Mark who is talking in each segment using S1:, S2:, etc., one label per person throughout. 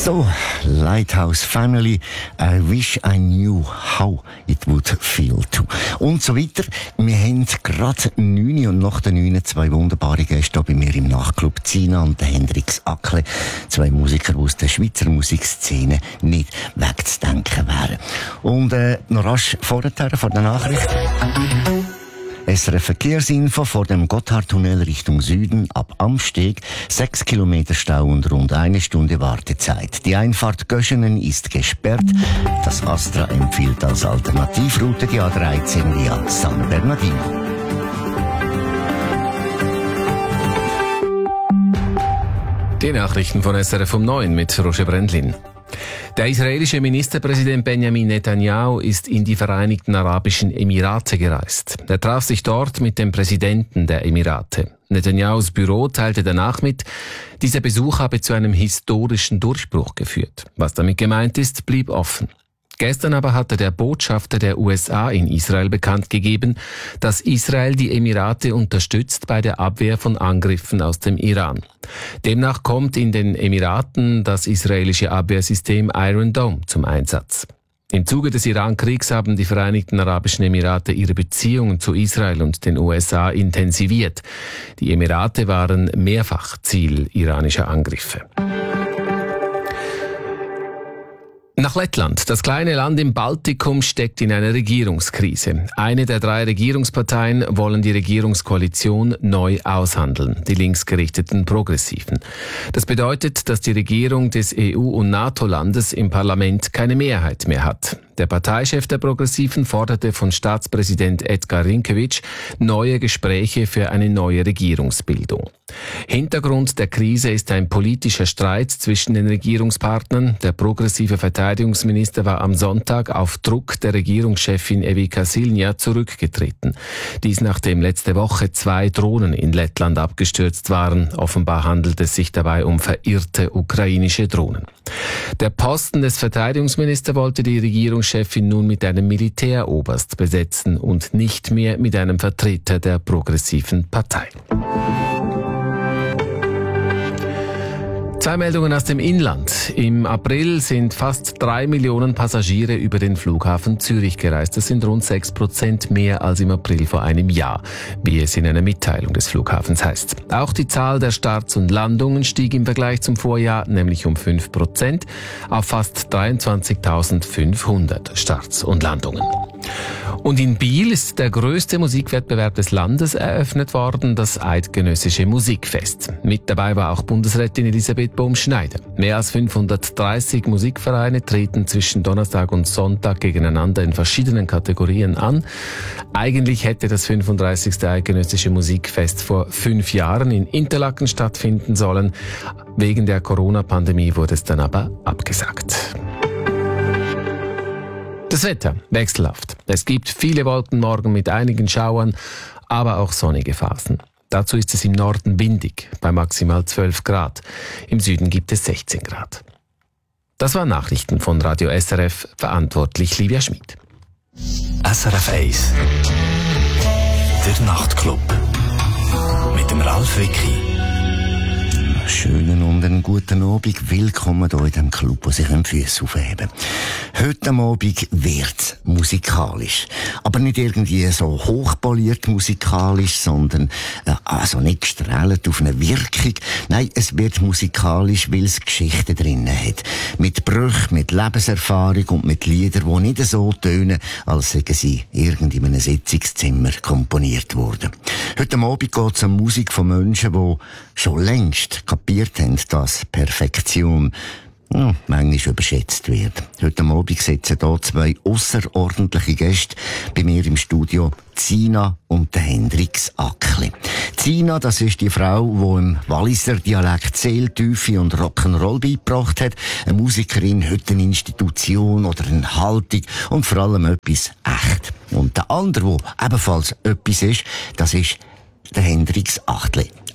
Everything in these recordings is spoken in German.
S1: So, Lighthouse Family, I wish I knew how it would feel to. Und so weiter. Wir haben gerade 9 und nach den 9 2 wunderbare Gäste bei mir im Nachtclub. Zina und der Hendrix Ackle. 2 Musiker, die aus der Schweizer Musikszene nicht wegzudenken wären. Und noch rasch vorher, vor der Nachricht. SRF Verkehrsinfo vor dem Gotthardtunnel Richtung Süden ab Amsteg. 6 Kilometer Stau und rund 1 Stunde Wartezeit. Die Einfahrt Göschenen ist gesperrt. Das Astra empfiehlt als Alternativroute die A13 via San Bernardino.
S2: Die Nachrichten von SRF um 9 mit Roger Brendlin. Der israelische Ministerpräsident Benjamin Netanyahu ist in die Vereinigten Arabischen Emirate gereist. Er traf sich dort mit dem Präsidenten der Emirate. Netanyahus Büro teilte danach mit, dieser Besuch habe zu einem historischen Durchbruch geführt. Was damit gemeint ist, blieb offen. Gestern aber hatte der Botschafter der USA in Israel bekannt gegeben, dass Israel die Emirate unterstützt bei der Abwehr von Angriffen aus dem Iran. Demnach kommt in den Emiraten das israelische Abwehrsystem Iron Dome zum Einsatz. Im Zuge des Iran-Kriegs haben die Vereinigten Arabischen Emirate ihre Beziehungen zu Israel und den USA intensiviert. Die Emirate waren mehrfach Ziel iranischer Angriffe. Nach Lettland. Das kleine Land im Baltikum steckt in einer Regierungskrise. Eine der 3 Regierungsparteien wollen die Regierungskoalition neu aushandeln, die linksgerichteten Progressiven. Das bedeutet, dass die Regierung des EU- und NATO-Landes im Parlament keine Mehrheit mehr hat. Der Parteichef der Progressiven forderte von Staatspräsident Edgar Rinkēvič neue Gespräche für eine neue Regierungsbildung. Hintergrund der Krise ist ein politischer Streit zwischen den Regierungspartnern. Der progressive Verteidigungsminister war am Sonntag auf Druck der Regierungschefin Evika Silja zurückgetreten. Dies nachdem letzte Woche 2 Drohnen in Lettland abgestürzt waren. Offenbar handelt es sich dabei um verirrte ukrainische Drohnen. Der Posten des Verteidigungsministers wollte die Regierungschefin nun mit einem Militäroberst besetzen und nicht mehr mit einem Vertreter der progressiven Partei. 2 Meldungen aus dem Inland. Im April sind fast 3 Millionen Passagiere über den Flughafen Zürich gereist. Das sind rund 6% mehr als im April vor einem Jahr, wie es in einer Mitteilung des Flughafens heißt. Auch die Zahl der Starts und Landungen stieg im Vergleich zum Vorjahr, nämlich um 5%, auf fast 23.500 Starts und Landungen. Und in Biel ist der größte Musikwettbewerb des Landes eröffnet worden, das Eidgenössische Musikfest. Mit dabei war auch Bundesrätin Elisabeth Bohm-Schneider. Mehr als 530 Musikvereine treten zwischen Donnerstag und Sonntag gegeneinander in verschiedenen Kategorien an. Eigentlich hätte das 35. Eidgenössische Musikfest vor 5 Jahren in Interlaken stattfinden sollen. Wegen der Corona-Pandemie wurde es dann aber abgesagt. Das Wetter wechselhaft. Es gibt viele Wolken morgen mit einigen Schauern, aber auch sonnige Phasen. Dazu ist es im Norden windig, bei maximal 12 Grad. Im Süden gibt es 16 Grad. Das waren Nachrichten von Radio SRF, verantwortlich Livia Schmid.
S3: SRF 1 Der Nachtclub mit dem Ralf Wicki.
S1: Schönen und einen guten Abend. Willkommen hier in diesem Club, wo sich Füße aufheben. Heute Abend wird's musikalisch. Aber nicht irgendwie so hochpoliert musikalisch, sondern also nicht gestrahlt auf eine Wirkung. Nein, es wird musikalisch, weil es Geschichten drin hat. Mit Brüchen, mit Lebenserfahrung und mit Liedern, die nicht so tönen, als seien sie irgendwie in einem Sitzungszimmer komponiert worden. Heute Abend geht es um Musik von Menschen, die schon längst kapiert haben, dass Perfektion manchmal überschätzt wird. Heute Abend sitzen hier 2 ausserordentliche Gäste bei mir im Studio, Zina und der Hendrix Ackle. Zina, das ist die Frau, die im Walliser Dialekt Seeltiefe und Rock'n'Roll beigebracht hat. Eine Musikerin, heute eine Institution oder eine Haltung und vor allem etwas echt. Und der andere, der ebenfalls etwas ist, das ist der Hendrix Ackle.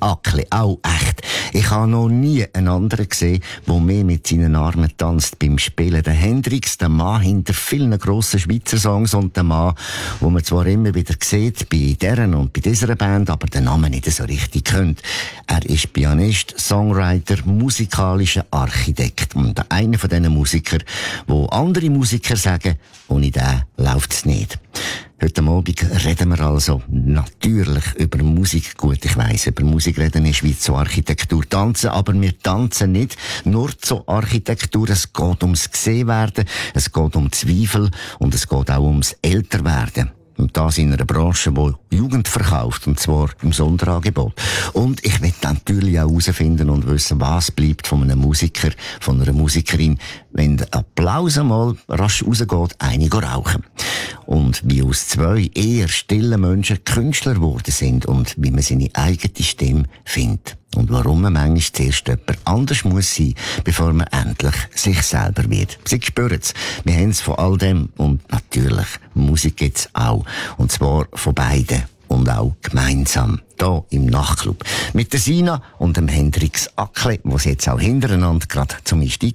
S1: Ackle, auch echt. Ich habe noch nie einen anderen gesehen, der mehr mit seinen Armen tanzt beim Spielen. Der Hendrix, der Mann hinter vielen grossen Schweizer Songs und der Mann, wo man zwar immer wieder sieht, bei deren und bei dieser Band, aber den Namen nicht so richtig kennt. Er ist Pianist, Songwriter, musikalischer Architekt und einer von diesen Musikern, wo andere Musiker sagen, ohne den läuft's nicht. Heute Abend reden wir also natürlich über Musik. Gut, ich weiss, über Musik reden ist wie zur Architektur tanzen, aber wir tanzen nicht nur zur Architektur. Es geht ums Gesehenwerden, es geht um Zweifel und es geht auch ums Älterwerden. Und das in einer Branche, die Jugend verkauft, und zwar im Sonderangebot. Und ich will natürlich auch herausfinden und wissen, was bleibt von einem Musiker, von einer Musikerin, wenn der Applaus einmal rasch rausgeht, einige rauchen. Und wie aus zwei eher stillen Menschen Künstler geworden sind und wie man seine eigene Stimme findet. Und warum man manchmal zuerst jemand anders muss sein, bevor man endlich sich selber wird. Sie spüren es. Wir haben es von all dem. Und natürlich, Musik gibt's auch. Und zwar von beiden. Und auch gemeinsam. Hier im Nachtclub. Mit der Sina und dem Hendrix Ackle, die jetzt auch hintereinander gerade zum Einstieg